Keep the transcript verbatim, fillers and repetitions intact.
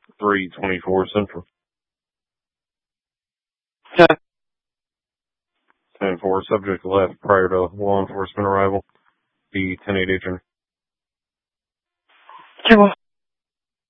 three twenty-four Central. Okay. ten four, subject left prior to law enforcement arrival. Be ten eight agent. Okay, well.